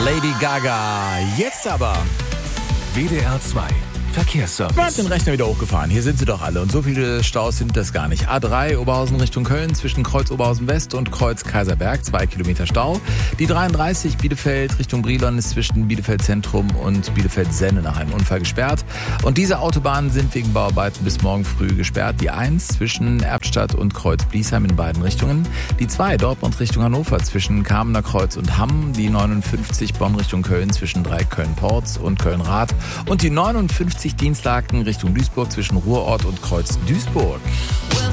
Lady Gaga. Jetzt aber WDR 2 Verkehrsservice. Man hat den Rechner wieder hochgefahren. Hier sind sie doch alle. Und so viele Staus sind das gar nicht. A3 Oberhausen Richtung Köln zwischen Kreuz Oberhausen West und Kreuz Kaiserberg. 2 Kilometer Stau. Die 33 Bielefeld Richtung Brilon ist zwischen Bielefeld Zentrum und Bielefeld Senne nach einem Unfall gesperrt. Und diese Autobahnen sind wegen Bauarbeiten bis morgen früh gesperrt. Die 1 zwischen Erftstadt und Kreuz Bliesheim in beiden Richtungen. Die 2 Dortmund Richtung Hannover zwischen Kamener Kreuz und Hamm. Die 59 Bonn Richtung Köln zwischen 3 Köln-Porz und Köln-Rath. Und die 59 Dienstlaken Richtung Duisburg zwischen Ruhrort und Kreuz Duisburg.